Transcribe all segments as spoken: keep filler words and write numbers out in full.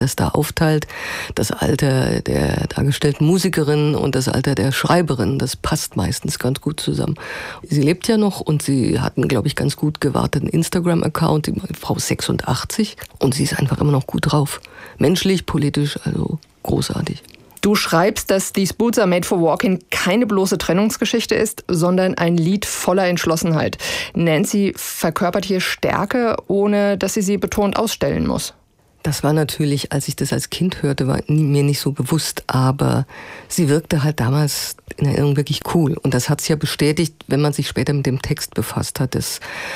das da aufteilt, das Alter der dargestellten Musikerin und das Alter der Schreiberin, das passt meistens ganz gut zusammen. Sie lebt ja noch und sie hat einen, glaube ich, ganz gut gewarteten Instagram-Account, die Frau sechsundachtzig, und sie ist einfach immer noch gut drauf. Menschlich, politisch, also großartig. Du schreibst, dass These Boots Are Made for Walking keine bloße Trennungsgeschichte ist, sondern ein Lied voller Entschlossenheit. Nancy verkörpert hier Stärke, ohne dass sie sie betont ausstellen muss. Das war natürlich, als ich das als Kind hörte, war mir nicht so bewusst, aber sie wirkte halt damals in Erinnerung wirklich cool. Und das hat sich ja bestätigt, wenn man sich später mit dem Text befasst hat. Das,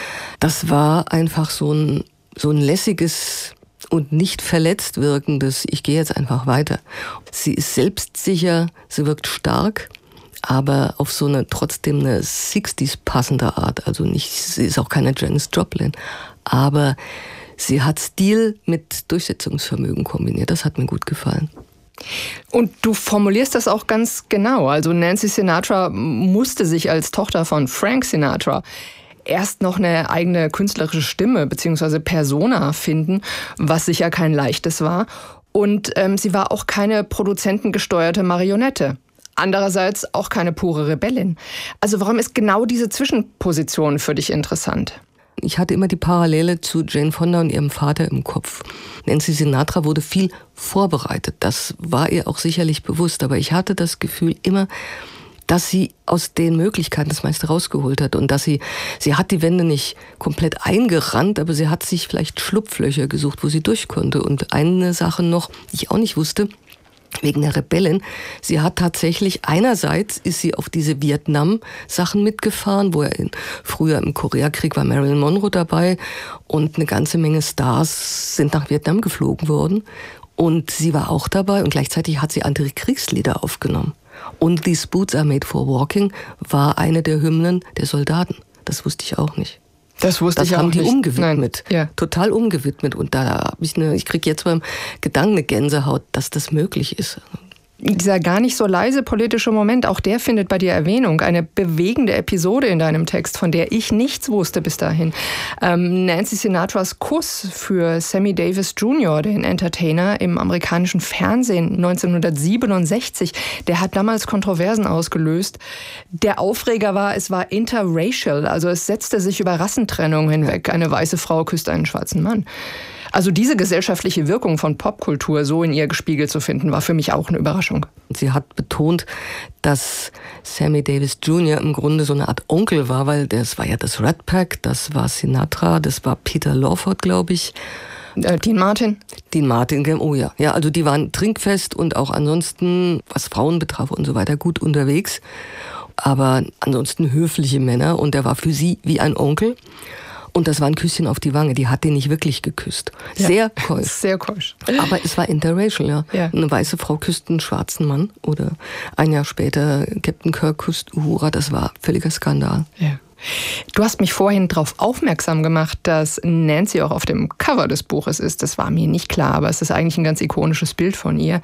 das war einfach so ein, so ein lässiges und nicht verletzt wirkendes, ich gehe jetzt einfach weiter. Sie ist selbstsicher, sie wirkt stark, aber auf so eine trotzdem eine sechziger passende Art. Also nicht, sie ist auch keine Janis Joplin, aber sie hat Stil mit Durchsetzungsvermögen kombiniert. Das hat mir gut gefallen. Und du formulierst das auch ganz genau. Also Nancy Sinatra musste sich als Tochter von Frank Sinatra erst noch eine eigene künstlerische Stimme bzw. Persona finden, was sicher kein leichtes war. Und ähm, sie war auch keine produzentengesteuerte Marionette. Andererseits auch keine pure Rebellin. Also warum ist genau diese Zwischenposition für dich interessant? Ich hatte immer die Parallele zu Jane Fonda und ihrem Vater im Kopf. Nancy Sinatra wurde viel vorbereitet. Das war ihr auch sicherlich bewusst. Aber ich hatte das Gefühl immer, dass sie aus den Möglichkeiten das meiste rausgeholt hat. Und dass sie, sie hat die Wände nicht komplett eingerannt, aber sie hat sich vielleicht Schlupflöcher gesucht, wo sie durch konnte. Und eine Sache noch, die ich auch nicht wusste, wegen der Rebellen. Sie hat tatsächlich, einerseits ist sie auf diese Vietnam-Sachen mitgefahren, wo er in, früher im Koreakrieg war Marilyn Monroe dabei und eine ganze Menge Stars sind nach Vietnam geflogen worden. Und sie war auch dabei und gleichzeitig hat sie Antikriegslieder aufgenommen. Und These Boots Are Made for Walking war eine der Hymnen der Soldaten. Das wusste ich auch nicht. Das wusste das ich auch nicht. Das haben die umgewidmet. Ja. Total umgewidmet. Und da habe ich eine, ich kriege jetzt beim Gedanken eine Gänsehaut, dass das möglich ist. Dieser gar nicht so leise politische Moment, auch der findet bei dir Erwähnung. Eine bewegende Episode in deinem Text, von der ich nichts wusste bis dahin. Ähm, Nancy Sinatras Kuss für Sammy Davis Junior, den Entertainer im amerikanischen Fernsehen neunzehnhundertsiebenundsechzig, der hat damals Kontroversen ausgelöst. Der Aufreger war, es war interracial, also es setzte sich über Rassentrennung hinweg. Eine weiße Frau küsst einen schwarzen Mann. Also diese gesellschaftliche Wirkung von Popkultur so in ihr gespiegelt zu finden, war für mich auch eine Überraschung. Sie hat betont, dass Sammy Davis Junior im Grunde so eine Art Onkel war, weil das war ja das Rat Pack, das war Sinatra, das war Peter Lawford, glaube ich. Äh, Dean Martin. Dean Martin, oh ja. Ja, also die waren trinkfest und auch ansonsten, was Frauen betraf und so weiter, gut unterwegs. Aber ansonsten höfliche Männer und er war für sie wie ein Onkel. Und das war ein Küsschen auf die Wange, die hat den nicht wirklich geküsst. Ja, sehr keusch. Sehr keusch. Aber es war interracial, ja. ja. Eine weiße Frau küsst einen schwarzen Mann. Oder ein Jahr später Captain Kirk küsst Uhura, das war völliger Skandal. Ja. Du hast mich vorhin darauf aufmerksam gemacht, dass Nancy auch auf dem Cover des Buches ist. Das war mir nicht klar, aber es ist eigentlich ein ganz ikonisches Bild von ihr.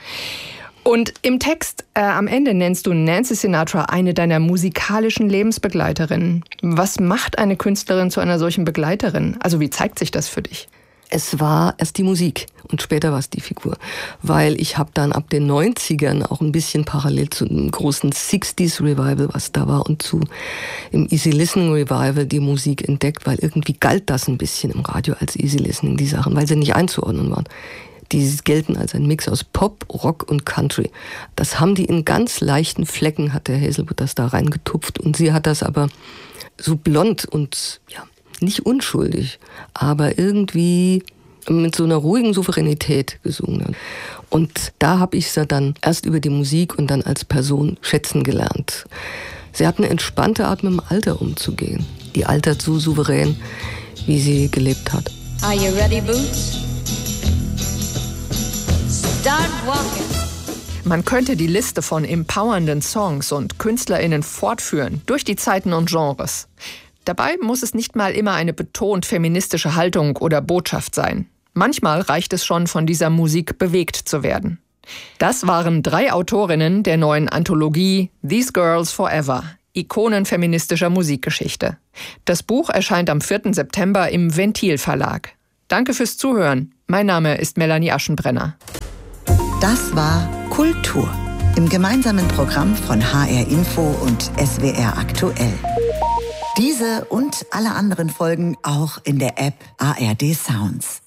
Und im Text äh, am Ende nennst du Nancy Sinatra eine deiner musikalischen Lebensbegleiterinnen. Was macht eine Künstlerin zu einer solchen Begleiterin? Also wie zeigt sich das für dich? Es war erst die Musik und später war es die Figur. Weil ich habe dann ab den neunzigern auch ein bisschen parallel zu einem großen sechziger Revival, was da war, und zu im Easy Listening Revival die Musik entdeckt, weil irgendwie galt das ein bisschen im Radio als Easy Listening, die Sachen, weil sie nicht einzuordnen waren. Die gelten als ein Mix aus Pop, Rock und Country. Das haben die in ganz leichten Flecken, hat der Hazelwood das da reingetupft. Und sie hat das aber so blond und ja, nicht unschuldig, aber irgendwie mit so einer ruhigen Souveränität gesungen. Und da habe ich sie dann erst über die Musik und dann als Person schätzen gelernt. Sie hat eine entspannte Art, mit dem Alter umzugehen. Die altert so souverän, wie sie gelebt hat. Are you ready, Boots? Start walking. Man könnte die Liste von empowernden Songs und KünstlerInnen fortführen, durch die Zeiten und Genres. Dabei muss es nicht mal immer eine betont feministische Haltung oder Botschaft sein. Manchmal reicht es schon, von dieser Musik bewegt zu werden. Das waren drei Autorinnen der neuen Anthologie These Girls Forever, Ikonen feministischer Musikgeschichte. Das Buch erscheint am vierten September im Ventil Verlag. Danke fürs Zuhören. Mein Name ist Melanie Aschenbrenner. Das war Kultur im gemeinsamen Programm von H R Info und S W R Aktuell. Diese und alle anderen Folgen auch in der App A R D Sounds.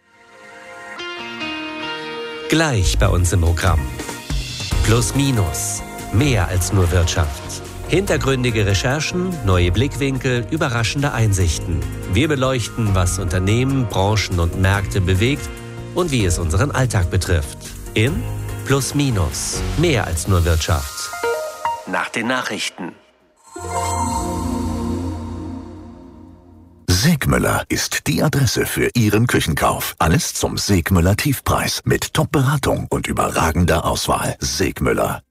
Gleich bei uns im Programm. Plus Minus. Mehr als nur Wirtschaft. Hintergründige Recherchen, neue Blickwinkel, überraschende Einsichten. Wir beleuchten, was Unternehmen, Branchen und Märkte bewegt und wie es unseren Alltag betrifft. In Plus Minus. Mehr als nur Wirtschaft. Nach den Nachrichten. Segmüller ist die Adresse für Ihren Küchenkauf. Alles zum Segmüller Tiefpreis mit Top-Beratung und überragender Auswahl. Segmüller.